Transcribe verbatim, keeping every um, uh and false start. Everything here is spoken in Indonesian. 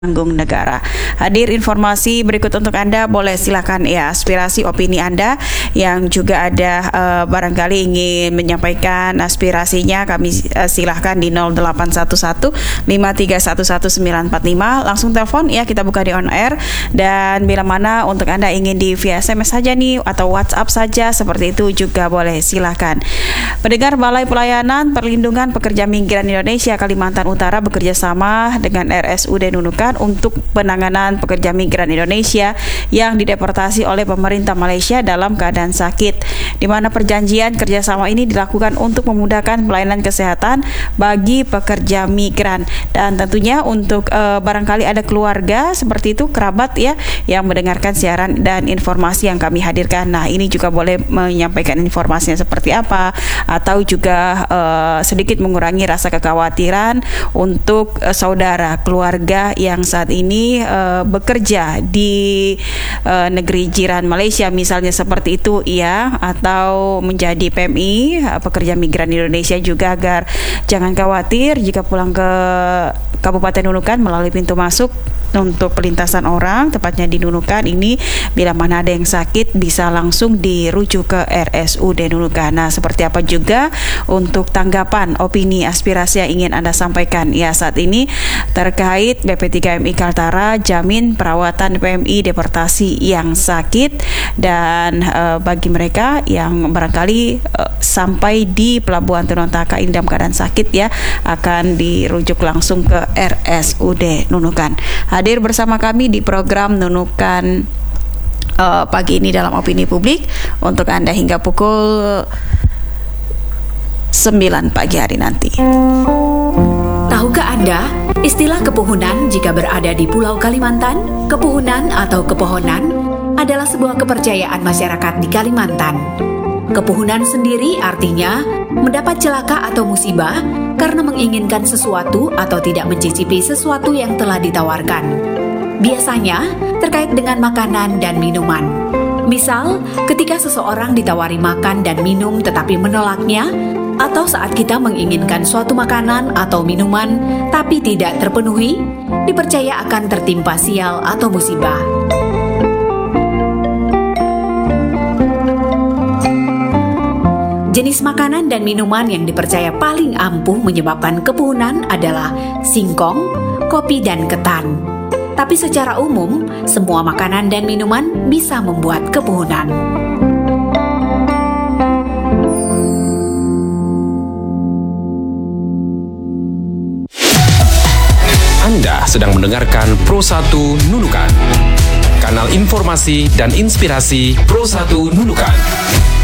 Tanggung negara. Hadir informasi berikut untuk Anda, boleh silakan ya aspirasi opini Anda yang juga ada uh, barangkali ingin menyampaikan aspirasinya, kami uh, silahkan di nol delapan satu satu lima tiga satu satu sembilan empat lima, langsung telepon ya, kita buka di on air. Dan bila mana untuk Anda ingin di via S M S saja nih atau WhatsApp saja seperti itu juga boleh, silakan. Pendengar, Balai Pelayanan Perlindungan Pekerja Migran Indonesia Kalimantan Utara bekerja sama dengan R S U D Nunukan untuk penanganan pekerja migran Indonesia yang dideportasi oleh pemerintah Malaysia dalam keadaan sakit, di mana perjanjian kerjasama ini dilakukan untuk memudahkan pelayanan kesehatan bagi pekerja migran. Dan tentunya untuk uh, barangkali ada keluarga seperti itu, kerabat ya, yang mendengarkan siaran dan informasi yang kami hadirkan. Nah, ini juga boleh menyampaikan informasinya seperti apa, atau juga uh, sedikit mengurangi rasa kekhawatiran untuk uh, saudara keluarga yang saat ini uh, bekerja di uh, negeri jiran Malaysia misalnya seperti itu ya, atau menjadi P M I uh, pekerja migran Indonesia juga, agar jangan khawatir jika pulang ke Kabupaten Nunukan melalui pintu masuk untuk pelintasan orang, tepatnya di Nunukan ini, bila mana ada yang sakit bisa langsung dirujuk ke R S U D Nunukan. Nah, seperti apa juga untuk tanggapan, opini, aspirasi yang ingin Anda sampaikan ya saat ini terkait B P tiga M I Kaltara jamin perawatan P M I deportasi yang sakit, dan uh, bagi mereka yang barangkali uh, sampai di Pelabuhan Tunontaka ini dalam keadaan sakit ya, akan dirujuk langsung ke R S U D Nunukan. Hadir bersama kami di program Nunukan uh, pagi ini dalam Opini Publik untuk Anda hingga pukul sembilan pagi hari nanti. Tahukah Anda istilah kepuhunan jika berada di Pulau Kalimantan? Kepuhunan atau kepohonan adalah sebuah kepercayaan masyarakat di Kalimantan. Kepuhunan sendiri artinya mendapat celaka atau musibah karena menginginkan sesuatu atau tidak mencicipi sesuatu yang telah ditawarkan. Biasanya terkait dengan makanan dan minuman. Misal, ketika seseorang ditawari makan dan minum tetapi menolaknya, atau saat kita menginginkan suatu makanan atau minuman tapi tidak terpenuhi, dipercaya akan tertimpa sial atau musibah. Jenis makanan dan minuman yang dipercaya paling ampuh menyebabkan kepuhunan adalah singkong, kopi, dan ketan. Tapi secara umum, semua makanan dan minuman bisa membuat kepuhunan. Anda sedang mendengarkan Pro satu Nunukan, kanal informasi dan inspirasi Pro satu Nunukan.